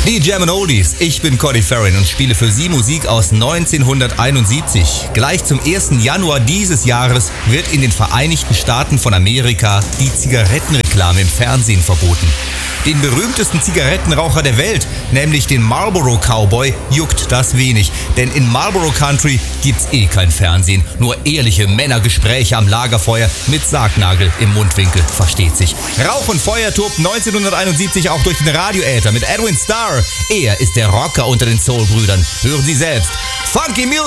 Die Jammin' Oldies. Ich bin Cody Farron und spiele für Sie Musik aus 1971. Gleich zum 1. Januar dieses Jahres wird in den Vereinigten Staaten von Amerika die Zigarettenreklame im Fernsehen verboten. Den berühmtesten Zigarettenraucher der Welt, nämlich den Marlboro Cowboy, juckt das wenig. Denn in Marlboro Country gibt's kein Fernsehen. Nur ehrliche Männergespräche am Lagerfeuer mit Sargnagel im Mundwinkel, versteht sich. Rauch und Feuer tobt 1971 auch durch den Radioäther mit Edwin Starr. Er ist der Rocker unter den Soul-Brüdern. Hören Sie selbst. Funky Music!